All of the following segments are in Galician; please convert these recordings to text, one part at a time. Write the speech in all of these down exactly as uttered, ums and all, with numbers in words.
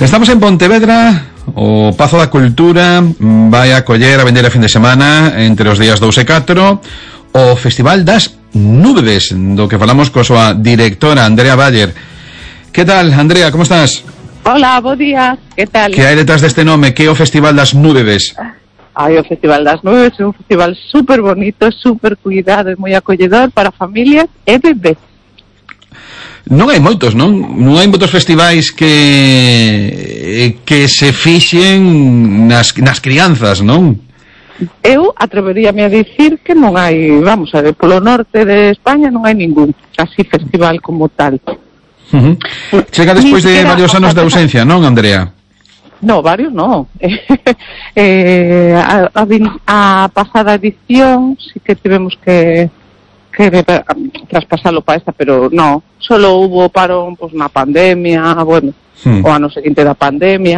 Estamos en Pontevedra. O Pazo da Cultura vai acoller a vender a fin de semana entre os días dous e catro o Festival das Núbedes, do que falamos coa súa directora Andrea Baller. Que tal, Andrea, como estás? Hola, bo día, que tal? Que hai detrás deste nome? Que é o Festival das Núbedes? Ai, o Festival das Núbedes é un festival super bonito, super cuidado e moi acolledor para familias e bebés. Non hai moitos, non? Non hai moitos festivais que que se fixen nas, nas crianzas, non? Eu atreveríame a dicir que non hai, vamos a ver, polo norte de España non hai ningún así festival como tal. Uh-huh. Chega despois de varios anos de ausencia, non, Andrea? No, varios no. eh, a, a, a pasada edición sí que tivemos que que traspasalo para esta, pero no, solo hubo parón pues na pandemia, bueno, hmm. o ano seguinte da pandemia,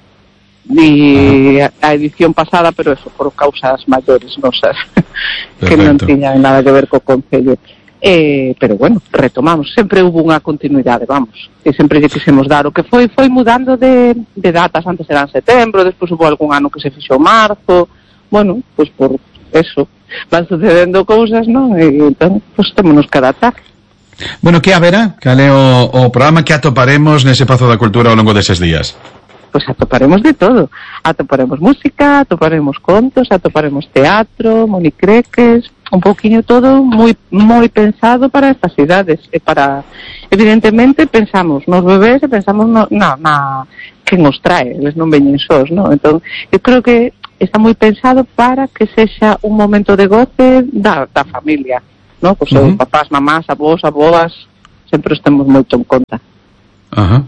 e uh-huh. a, a edición pasada, pero eso por causas maiores, non sei, que non tiña nada que ver co concello. Eh, pero bueno, retomamos, sempre hubo unha continuidade, vamos, e sempre lle quisemos dar, o que foi foi mudando de, de datas, antes era en setembro, despois hubo algún ano que se fixo marzo, bueno, pois pues por eso van sucedendo cousas, non? E entón, pois, témonos que adaptar. Bueno, que haberá? Cal é o, o programa que atoparemos nese Pazo da Cultura ao longo deses días? Pois atoparemos de todo. Atoparemos música, atoparemos contos, atoparemos teatro, monicreques, un pouquiño todo moi moi pensado para estas idades. E para, evidentemente, pensamos nos bebés e pensamos no, na, na que nos trae, eles non veñen sós, non? Entón, eu creo que está moi pensado para que sexa un momento de goce da, da familia, ¿no? Pues uh-huh. papás, mamás, avós, aboas, sempre estemos moito en conta. Ajá. Uh-huh.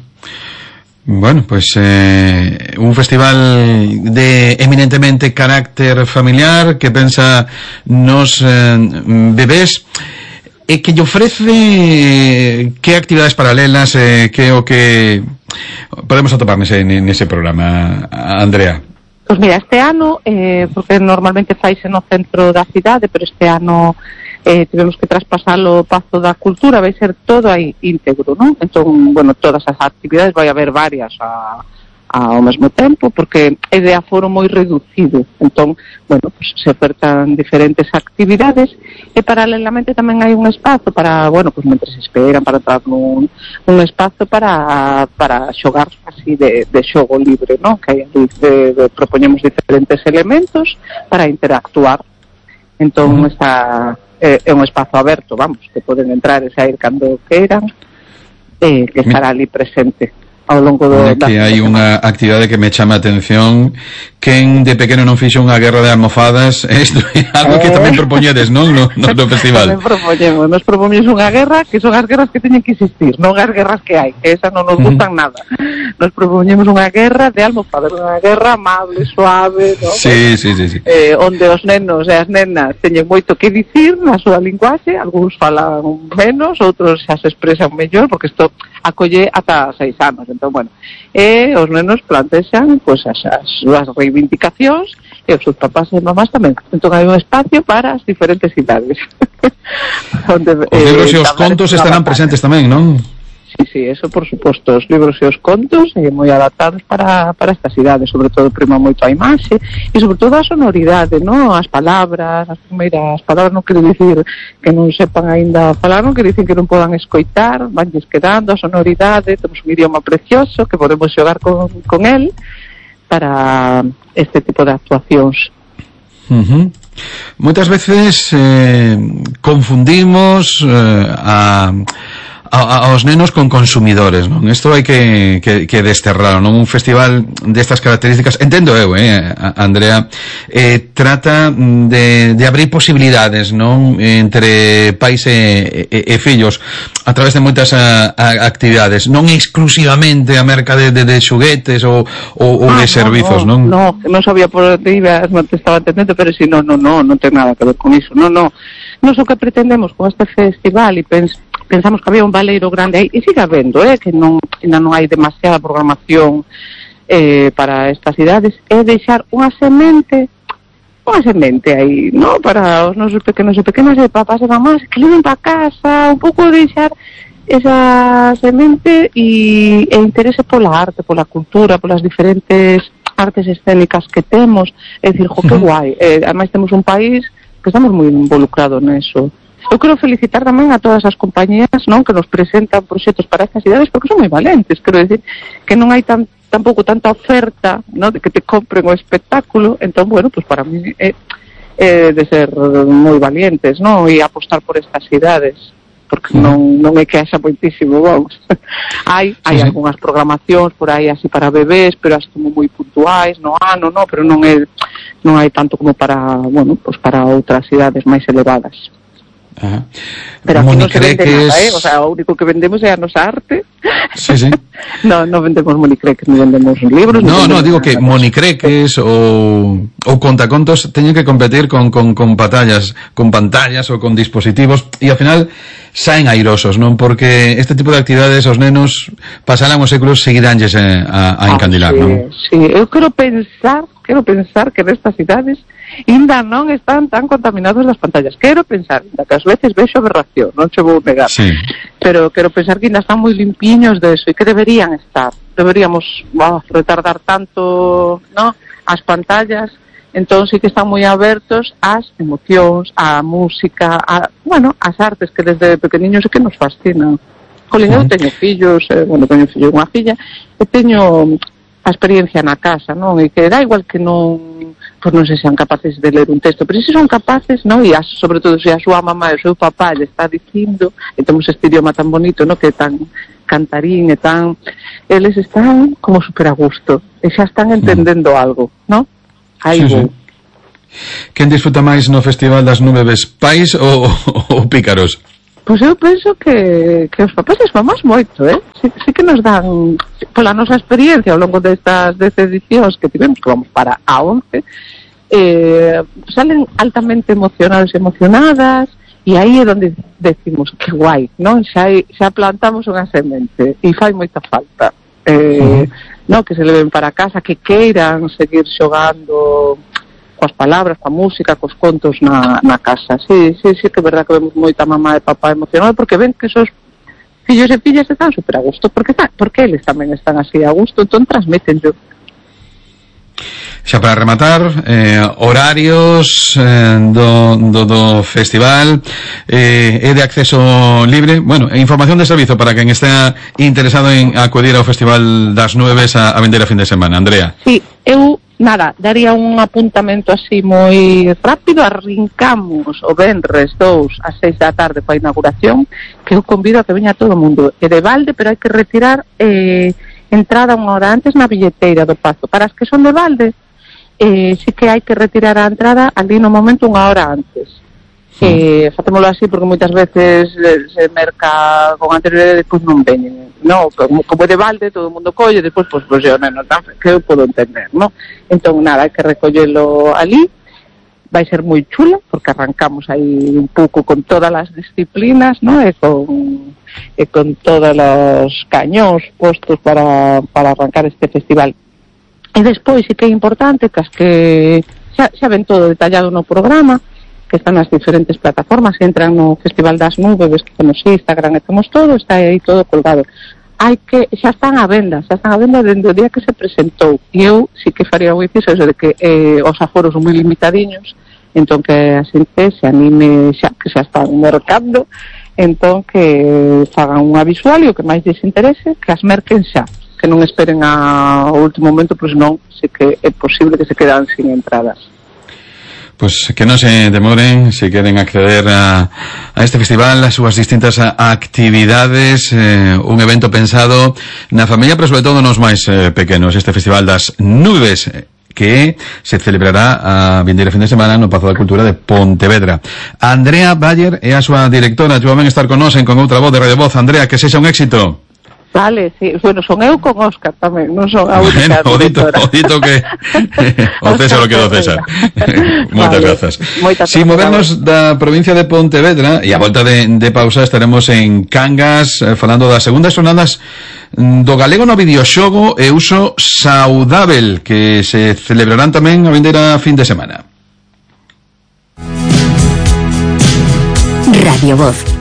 Bueno, pues eh, un festival de eminentemente carácter familiar que pensa nos eh, bebés e que lle ofrece que actividades paralelas eh, que o que podemos atopar nese, nese programa, Andrea. Pois mira, este ano, eh, porque normalmente faise no centro da cidade, pero este ano eh, tivemos que traspasalo o Pazo da Cultura, vai ser todo aí íntegro, non? Entón, bueno, todas as actividades, vai haber varias a, a, ao mesmo tempo, porque é de aforo moi reducido. Entón, bueno, pues, se ofertan diferentes actividades e paralelamente tamén hai un espazo para, bueno, pues mentre se esperan para entrar nun, un espazo para para xogar así de, de xogo libre, non? Que hai ali, de, de, propoñemos diferentes elementos para interactuar. Entón, uh-huh. está, é, é un espazo aberto, vamos, que poden entrar e sair cando queiran, e que estará ali presente ao longo do... Que hai unha actividade que me chama a atención. Quen de pequeno non fixo unha guerra de almofadas? Isto é algo que tamén propoñedes, non? No, no, no festival. Tamén propoñemos, nos propoñemos unha guerra que son as guerras que teñen que existir, non as guerras que hai, que esas non nos gustan uh-huh. nada. Nos propoñemos unha guerra de almofadas, unha guerra amable, suave, non? Sí, sí, sí, sí. Eh, onde os nenos e as nenas teñen moito que dicir na súa linguaxe, algúns falan menos, outros xa se expresan mellor, porque isto acolle ata seis anos. Entón, bueno, e os nenos plantexan pois, as, as súas reivindicacións e os seus papás e mamás tamén. Entón hai un espacio para as diferentes idades. Onde, os libros eh, e os contos estarán presentes tamén, non? Sí, sí, eso por suposto, os libros e os contos e moi adaptados para, para estas idades, sobre todo prima moito a imaxe e sobre todo a sonoridade, non? As palabras, as primeiras palabras non quero dicir que non sepan aínda falar, non quero dicir que non podan escoitar, vanlles quedando a sonoridade, temos un idioma precioso que podemos xogar con, con el para este tipo de actuacións. Uh-huh. Moitas veces eh, confundimos eh, a A, aos nenos con consumidores, non? Isto hai que, que, que desterralo, non? Un festival destas características, entendo eu, eh, Andrea, eh, trata de, de abrir posibilidades, non? Entre pais e, e, e fillos a través de moitas a, a actividades, non exclusivamente a merca de, de, de xuguetes ou, ou, ou ah, de servizos, no, non? No, non sabía por onde ibas, non te estaba entendendo, pero si, non, non, non, non ten nada que ver con iso, non, non. Nos o que pretendemos con este festival e pens pensamos que había un baleiro grande aí, e sigue habendo, eh, que non, ainda non hai demasiada programación eh, para estas idades, é deixar unha semente, unha semente aí, non? Para os nosos pequenos e pequenas e papás e mamás que leven para casa, un pouco deixar esa semente e, e interese pola arte, pola cultura, polas diferentes artes escénicas que temos, é dicir, jo, que guai, eh, ademais temos un país que estamos moi involucrados neso. Eu quero felicitar tamén a todas as compañías, non, que nos presentan proxectos para estas cidades, porque son moi valentes, quero decir, que non hai tan, tampouco tanta oferta, non, de que te compren o espectáculo, entón, bueno, pues para mí é, é de ser moi valientes, non, e apostar por estas cidades, porque non, non é que haxa moitísimo, vamos. hai hai sí, algunhas programacións por aí así para bebés, pero así como moi puntuais no ano, no, pero non é non hai tanto como para, bueno, pues para outras cidades máis elevadas. Ajá. Pero aquí non se vende nada, eh? O sea, o único que vendemos é a nosa arte. Sí, sí. no, non vendemos monicreques, non vendemos libros. No, no, digo que monicreques ou, ou contacontos teñen que competir con, con, con pantallas, con pantallas ou con dispositivos e ao final saen airosos, non? Porque este tipo de actividades os nenos pasarán os séculos seguiránlles eh, a, a encandilar, ah, sí, non? Sí, eu quero pensar, quero pensar que nestas cidades ainda non están tan contaminados das pantallas. Quero pensar, ainda que ás veces vexo aberración, non se vou negar. Sí. Pero quero pensar que ainda están moi limpiños de eso e que deberían estar. Deberíamos oh, retardar tanto, ¿no?, as pantallas, entón sí que están moi abertos ás emocións, á música, a, bueno, ás artes que desde pequeniños é que nos fascinan. Colin, eu teño fillos, eh, bueno, teño fillo e unha filla, e teño a experiencia na casa, non? E que dá igual que non, pois non sei se sean capaces de ler un texto, pero se son capaces, non? E as, sobre todo se a súa mamá e o seu papá lle está dicindo, e temos este idioma tan bonito, non? Que é tan cantarín e tan... Eles están como super a gusto, e xa están entendendo algo, non? Aí sí, vou. Sí. Quen disfruta máis no Festival das Núbebes, pais ou, ou pícaros? Pois eu penso que, que os papás e as mamás moito, eh? Sí, sí que nos dan, pola nosa experiencia ao longo destas dez edicións que tivemos, que vamos para a once, eh, salen altamente emocionados e emocionadas, e aí é onde decimos que guai, non? Xa, xa plantamos unha semente, e fai moita falta. Eh, uh-huh. Non, que se leven para casa, que queiran seguir xogando coas palabras, coa música, cos contos na, na casa. Sí, sí, sí que é verdad que vemos moita mamá e papá emocionados porque ven que esos fillos e fillas están super a gusto, porque, porque eles tamén están así a gusto, entón transmiten yo. Xa para rematar, eh, horarios eh, do, do, do festival, eh, é de acceso libre, bueno, información de servizo para quen estea interesado en acudir ao Festival das Núbebes a, a vender a fin de semana. Andrea. Sí, eu nada, daría un apuntamento así moi rápido. Arrincamos o venres dous ás seis da tarde para a inauguración, que eu convido a que veña todo o mundo. É de balde, pero hai que retirar eh, entrada unha hora antes na billeteira do Pazo. Para as que son de balde, eh, sí que hai que retirar a entrada ali no momento unha hora antes. Eh, facémolo así porque moitas veces eh, se merca con anterioridade e depois non veñen, no? Como, como de balde todo o mundo colle, depois pois pois eu non tan que eu podo entender, no? Entón nada, hai que recollelo ali. Vai ser moi chula porque arrancamos aí un pouco con todas as disciplinas, no? E con e con todos os cañóns postos para para arrancar este festival. E despois sí que é importante que as que xa, xa ven todo detallado no programa, que están nas diferentes plataformas, que entran no Festival das Núbebes, que temos Instagram, e temos todo, está aí todo colgado. Hai que, xa están a venda, xa están a venda dende o día que se presentou, e eu sí que faría un inciso de que eh, os aforos son moi limitadiños, entón que a xente se anime xa, que xa están mercando, entón que fagan unha visual e o que máis lles interese, que as merquen xa, que non esperen ao último momento, pois non, sí que é posible que se quedan sin entradas. Pues que non se demoren se queren acceder a, a este festival, as súas distintas actividades, eh, un evento pensado na familia, pero sobre todo nos máis eh, pequenos, este Festival das Núbebes, que se celebrará a vindeira fin de semana no Pazo da Cultura de Pontevedra. Andrea Bayer é a súa directora, tú ben estar con nos en Con Outra Voz de Radio Voz. Andrea, que sexa un éxito. Vale, sí, bueno, son eu con Óscar tamén, non son a única bueno, directora. O dito que o César o que do César. Moitas vale, grazas. Si movernos da provincia de Pontevedra e a volta de, de pausa estaremos en Cangas eh, falando das segundas jornadas do galego no videoxogo e uso saudável que se celebrarán tamén a vindeira fin de semana. Radio Voz.